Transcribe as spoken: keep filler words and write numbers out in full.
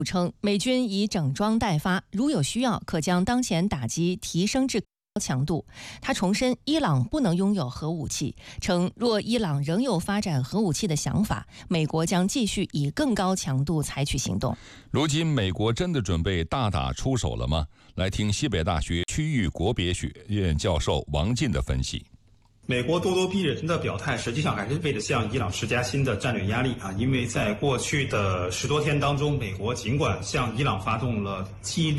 称，美军已整装待发，如有需要，可将当前打击提升至高强度。他重申，伊朗不能拥有核武器，称若伊朗仍有发展核武器的想法，美国将继续以更高强度采取行动。 如今，美国真的准备大打出手了吗？来听西北大学区域国别学院教授王进的分析。 美国咄咄逼人的表态，实际上还是为了向伊朗施加新的战略压力啊！因为在过去的十多天当中，美国尽管向伊朗发动了激烈